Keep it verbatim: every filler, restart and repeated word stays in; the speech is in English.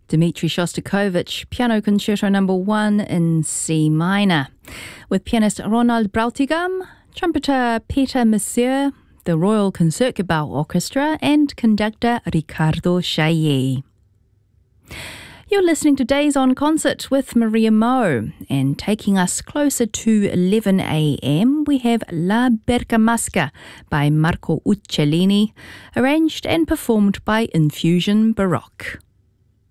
Dmitri Shostakovich, Piano Concerto Number One in C minor, with pianist Ronald Brautigam, trumpeter Peter Messier, the Royal Concertgebouw Orchestra, and conductor Ricardo Chaillet. You're listening to Days on Concert with Maria Moe, and taking us closer to eleven a m we have La Bergamasca by Marco Uccellini, arranged and performed by Infusion Baroque.